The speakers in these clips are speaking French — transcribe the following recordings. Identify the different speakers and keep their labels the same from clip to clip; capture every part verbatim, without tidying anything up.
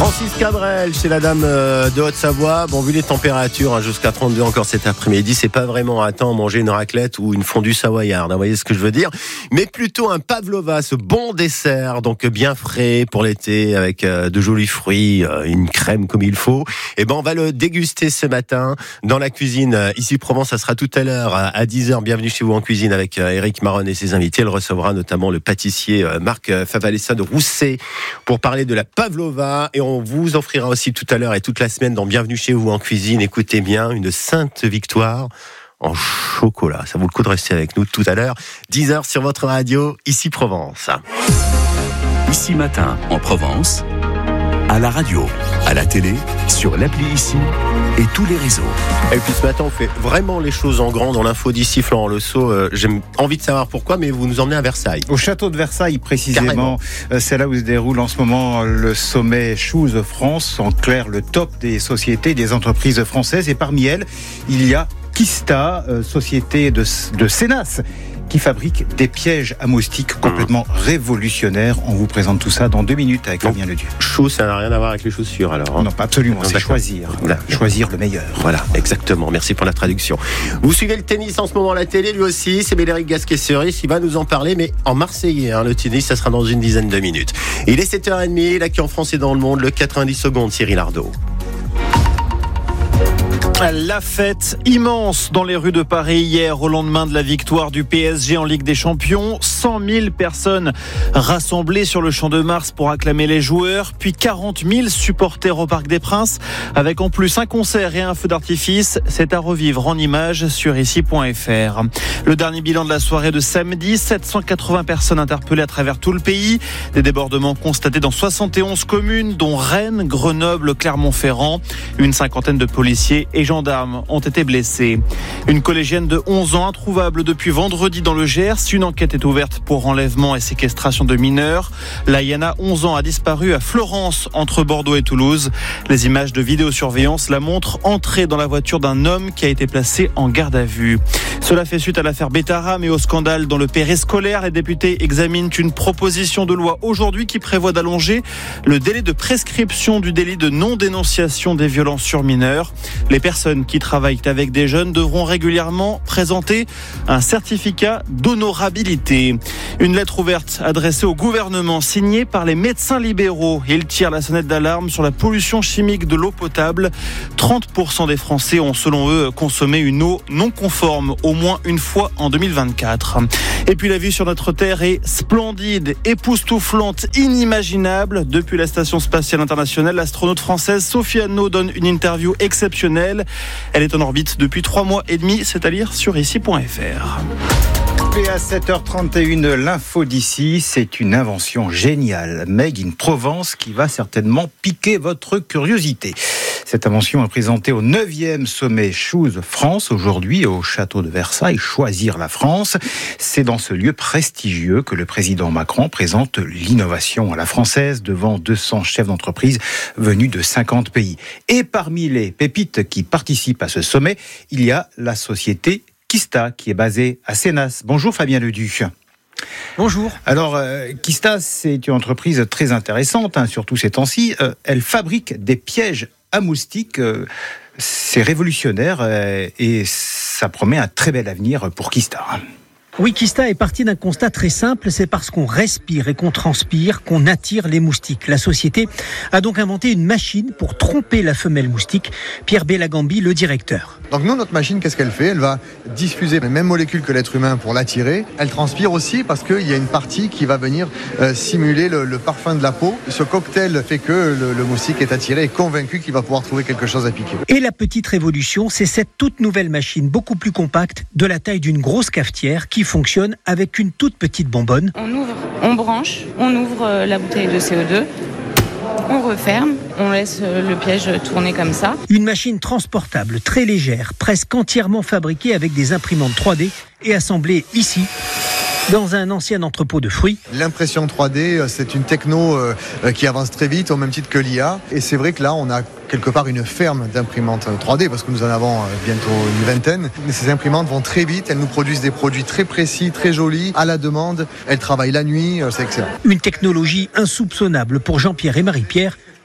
Speaker 1: Francis Cabrel, c'est la dame de Haute-Savoie. Bon, vu les températures, hein, jusqu'à trente-deux encore cet après-midi, c'est pas vraiment à temps manger une raclette ou une fondue savoyarde, hein, vous voyez ce que je veux dire. Mais plutôt un pavlova, ce bon dessert, donc bien frais pour l'été, avec euh, de jolis fruits, euh, une crème comme il faut. Et ben, on va le déguster ce matin dans la cuisine. Ici Provence, ça sera tout à l'heure à dix heures. Bienvenue chez vous en cuisine avec euh, Éric Maron et ses invités. Elle recevra notamment le pâtissier euh, Marc Favalessa de Rousset pour parler de la pavlova. Et on vous offrira aussi tout à l'heure et toute la semaine dans Bienvenue chez vous en cuisine, écoutez bien, une sainte victoire en chocolat. Ça vaut le coup de rester avec nous tout à l'heure. dix heures sur votre radio, ici Provence.
Speaker 2: Ici Matin en Provence, à la radio, à la télé, sur l'appli Ici et tous les réseaux.
Speaker 1: Et puis ce matin, on fait vraiment les choses en grand dans l'info d'ici, Florent Lesso. Euh, j'ai envie de savoir pourquoi, mais vous nous emmenez à Versailles.
Speaker 3: Au château de Versailles, précisément.
Speaker 1: Carrément.
Speaker 3: C'est là où se déroule en ce moment le sommet Choose France. En clair, le top des sociétés, des entreprises françaises. Et parmi elles, il y a Kista, euh, société de, de Sénas, qui fabrique des pièges à moustiques complètement mmh. révolutionnaires. On vous présente tout ça dans deux minutes avec Fabien Ledieu.
Speaker 1: Chose, ça n'a rien à voir avec les chaussures alors. Hein.
Speaker 3: Non, pas absolument, non, c'est d'accord. choisir. Voilà. Choisir le meilleur.
Speaker 1: Voilà, exactement. Merci pour la traduction. Vous suivez le tennis en ce moment à la télé, lui aussi. C'est Médéric Gasquet-Ceris, il va nous en parler, mais en marseillais. Hein, le tennis, ça sera dans une dizaine de minutes. Il est sept heures trente, là qui en France et dans le monde, le quatre-vingt-dix secondes, Cyril Ardo.
Speaker 4: La fête immense dans les rues de Paris hier au lendemain de la victoire du P S G en Ligue des Champions. cent mille personnes rassemblées sur le Champ de Mars pour acclamer les joueurs, puis quarante mille supporters au Parc des Princes, avec en plus un concert et un feu d'artifice. C'est à revivre en images sur ici point f r. Le dernier bilan de la soirée de samedi, sept cent quatre-vingts personnes interpellées à travers tout le pays. Des débordements constatés dans soixante et onze communes, dont Rennes, Grenoble, Clermont-Ferrand. Une cinquantaine de policiers et gendarmes ont été blessés. Une collégienne de onze ans introuvable depuis vendredi dans le Gers. Une enquête est ouverte pour enlèvement et séquestration de mineurs. Layana, onze ans, a disparu à Florence, entre Bordeaux et Toulouse. Les images de vidéosurveillance la montrent entrer dans la voiture d'un homme qui a été placé en garde à vue. Cela fait suite à l'affaire Bétaram et au scandale dans le périscolaire. Les députés examinent une proposition de loi aujourd'hui qui prévoit d'allonger le délai de prescription du délit de non-dénonciation des violences sur mineurs. Les personnes qui travaillent avec des jeunes devront régulièrement présenter un certificat d'honorabilité. Une lettre ouverte adressée au gouvernement signée par les médecins libéraux. Ils tirent la sonnette d'alarme sur la pollution chimique de l'eau potable. trente pour cent des Français ont selon eux consommé une eau non conforme au moins une fois en deux mille vingt-quatre. Et puis la vue sur notre Terre est splendide, époustouflante, inimaginable. Depuis la Station Spatiale Internationale, l'astronaute française Sophie Anneau donne une interview exceptionnelle. Elle est en orbite depuis trois mois et demi, c'est à lire sur ici point f r.
Speaker 3: Et à sept heures trente et une, l'info d'ici, c'est une invention géniale, Made in Provence, qui va certainement piquer votre curiosité. Cette invention est présentée au neuvième sommet Choose France, aujourd'hui au château de Versailles, Choisir la France. C'est dans ce lieu prestigieux que le président Macron présente l'innovation à la française devant deux cents chefs d'entreprise venus de cinquante pays. Et parmi les pépites qui participent à ce sommet, il y a la société Kista, qui est basée à Sénas. Bonjour Fabien Leduc.
Speaker 5: Bonjour.
Speaker 3: Alors, euh, Kista, c'est une entreprise très intéressante, hein, surtout ces temps-ci. Euh, elle fabrique des pièges à moustiques. Euh, c'est révolutionnaire euh, et ça promet un très bel avenir pour Kista.
Speaker 5: Oui, Kista est parti d'un constat très simple, c'est parce qu'on respire et qu'on transpire qu'on attire les moustiques. La société a donc inventé une machine pour tromper la femelle moustique. Pierre Bellagambi, le directeur.
Speaker 6: Donc nous, notre machine, qu'est-ce qu'elle fait ? Elle va diffuser les mêmes molécules que l'être humain pour l'attirer. Elle transpire aussi parce qu'il y a une partie qui va venir euh, simuler le, le parfum de la peau. Ce cocktail fait que le, le moustique est attiré et convaincu qu'il va pouvoir trouver quelque chose à piquer.
Speaker 5: Et la petite révolution, c'est cette toute nouvelle machine, beaucoup plus compacte, de la taille d'une grosse cafetière, qui fonctionne avec une toute petite bonbonne.
Speaker 7: On ouvre, on branche, on ouvre la bouteille de C O deux, on referme, on laisse le piège tourner comme ça.
Speaker 5: Une machine transportable, très légère, presque entièrement fabriquée avec des imprimantes trois D et assemblée ici, dans un ancien entrepôt de fruits.
Speaker 6: L'impression trois D, c'est une techno qui avance très vite, au même titre que l'I A. Et c'est vrai que là, on a quelque part une ferme d'imprimantes trois D, parce que nous en avons bientôt une vingtaine. Ces imprimantes vont très vite, elles nous produisent des produits très précis, très jolis, à la demande. Elles travaillent la nuit, c'est excellent.
Speaker 5: Une technologie insoupçonnable pour Jean-Pierre et Marie-Pierre,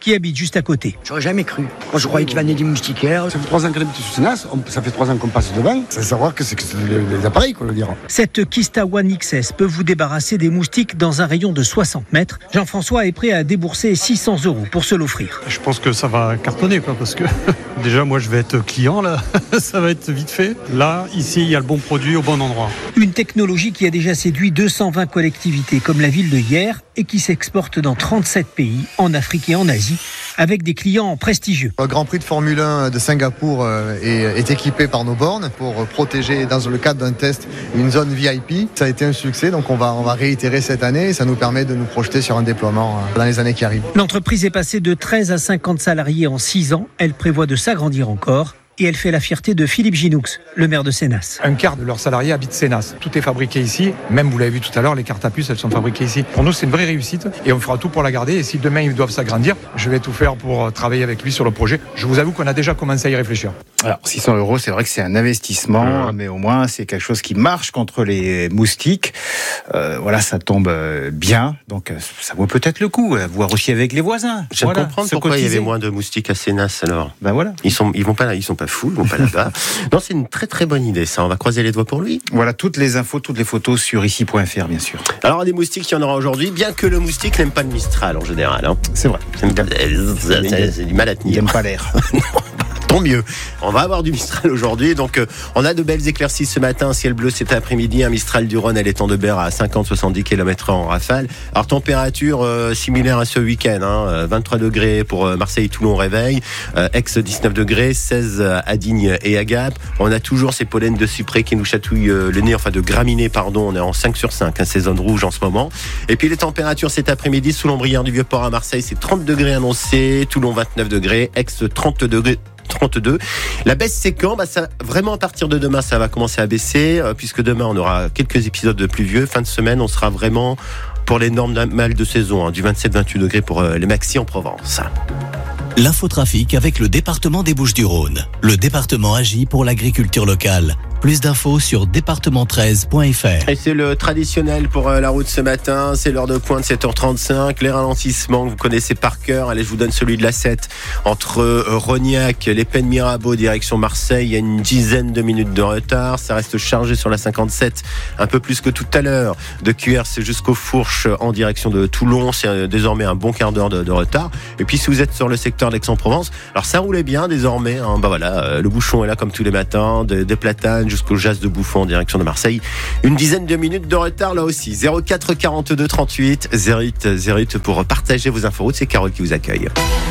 Speaker 5: qui habite juste à côté.
Speaker 8: J'aurais jamais cru. Moi, je croyais qu'il venait des moustiquaires.
Speaker 9: Ça fait trois ans qu'elle habite sur Sénas, ça fait trois ans qu'on passe devant. C'est savoir que c'est, que c'est les, les appareils, quoi, le dire.
Speaker 5: Cette Kista One X S peut vous débarrasser des moustiques dans un rayon de soixante mètres. Jean-François est prêt à débourser six cents euros pour se l'offrir.
Speaker 10: Je pense que ça va cartonner, quoi, parce que déjà, moi, je vais être client, là. Ça va être vite fait. Là, ici, il y a le bon produit au bon endroit.
Speaker 5: Une technologie qui a déjà séduit deux cent vingt collectivités comme la ville de Hyères et qui s'exporte dans trente-sept pays, en Afrique et en Asie, avec des clients prestigieux.
Speaker 6: Le Grand Prix de Formule un de Singapour est, est équipé par nos bornes pour protéger, dans le cadre d'un test, une zone V I P. Ça a été un succès, donc on va, on va réitérer cette année et ça nous permet de nous projeter sur un déploiement dans les années qui arrivent.
Speaker 5: L'entreprise est passée de treize à cinquante salariés en six ans. Elle prévoit de s'agrandir encore. Et elle fait la fierté de Philippe Ginoux, le maire de Sénas.
Speaker 11: Un quart de leurs salariés habitent Sénas. Tout est fabriqué ici. Même, vous l'avez vu tout à l'heure, les cartes à puce, elles sont fabriquées ici. Pour nous, c'est une vraie réussite et on fera tout pour la garder. Et si demain, ils doivent s'agrandir, je vais tout faire pour travailler avec lui sur le projet. Je vous avoue qu'on a déjà commencé à y réfléchir.
Speaker 3: Alors, six cents euros, c'est vrai que c'est un investissement, mais au moins, c'est quelque chose qui marche contre les moustiques. Euh, voilà, ça tombe bien. Donc, ça vaut peut-être le coup. Voir aussi avec les voisins.
Speaker 1: Je
Speaker 3: voilà,
Speaker 1: comprends pourquoi cotiser. Il y avait moins de moustiques à Sénas, alors.
Speaker 3: Ben voilà.
Speaker 1: Ils sont, ils vont pas là, ils sont pas fous, ils vont pas là-bas. Non, c'est une très très bonne idée, ça. On va croiser les doigts pour lui.
Speaker 3: Voilà, toutes les infos, toutes les photos sur ici point f r, bien sûr.
Speaker 1: Alors, des moustiques, il y en aura aujourd'hui, bien que le moustique n'aime pas le Mistral en général. Hein.
Speaker 3: C'est vrai.
Speaker 1: C'est, c'est, c'est, c'est du mal à tenir.
Speaker 3: Il n'aime pas l'air.
Speaker 1: Tant mieux. On va avoir du Mistral aujourd'hui. Donc, euh, on a de belles éclaircies ce matin. Ciel bleu cet après-midi. Un Mistral du Rhône, elle est en de Berre à cinquante à soixante-dix kilomètres heure en rafale. Alors, température euh, similaire à ce week-end. Hein, vingt-trois degrés pour euh, Marseille-Toulon réveil. Euh, Aix, dix-neuf degrés. seize à Digne et à Gap. On a toujours ces pollens de cyprès qui nous chatouillent euh, le nez. Enfin, de graminées, pardon. On est en cinq sur cinq. Hein, c'est zone rouge en ce moment. Et puis, les températures cet après-midi. Sous l'ombrière du Vieux-Port à Marseille, c'est trente degrés annoncés. Toulon, vingt-neuf degrés. Aix, trente degrés. trente-deux. La baisse, c'est quand bah ça, vraiment à partir de demain, ça va commencer à baisser, euh, puisque demain, on aura quelques épisodes de pluvieux. Fin de semaine, on sera vraiment pour les normes normales de saison, hein, du vingt-sept à vingt-huit degrés pour euh, les maxis en Provence.
Speaker 12: L'infotrafic avec le département des Bouches-du-Rhône. Le département agit pour l'agriculture locale. Plus d'infos sur département treize point f r.
Speaker 1: Et c'est le traditionnel pour la route ce matin. C'est l'heure de pointe, sept heures trente-cinq. Les ralentissements que vous connaissez par cœur. Allez, je vous donne celui de la sept. Entre Rognac, les Pennes Mirabeau, direction Marseille. Il y a une dizaine de minutes de retard. Ça reste chargé sur la cinquante-sept. Un peu plus que tout à l'heure. De Q R C jusqu'aux Fourches en direction de Toulon. C'est désormais un bon quart d'heure de, de retard. Et puis, si vous êtes sur le secteur d'Aix-en-Provence, alors ça roulait bien désormais. Hein. Bah voilà, le bouchon est là comme tous les matins. Des, des platanes jusqu'au Jas de Bouffon en direction de Marseille. Une dizaine de minutes de retard là aussi. zéro quatre quarante-deux trente-huit zéro huit zéro huit pour partager vos infos routes. C'est Carole qui vous accueille.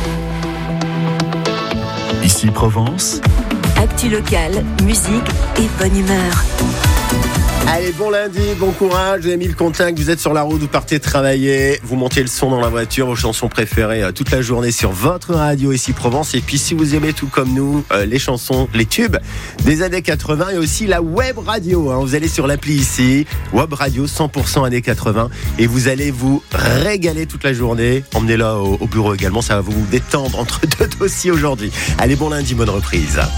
Speaker 2: Ici Provence.
Speaker 13: Actu locale, musique et bonne humeur.
Speaker 1: Allez, bon lundi, bon courage, vous avez mis le contact, vous êtes sur la route, vous partez travailler, vous montez le son dans la voiture, vos chansons préférées euh, toute la journée sur votre radio ici Provence. Et puis si vous aimez tout comme nous, euh, les chansons, les tubes des années quatre-vingts et aussi la web radio, hein. Vous allez sur l'appli ici, web radio cent pour cent années quatre-vingts et vous allez vous régaler toute la journée. Emmenez-la au, au bureau également, ça va vous détendre entre deux dossiers aujourd'hui. Allez, bon lundi, bonne reprise.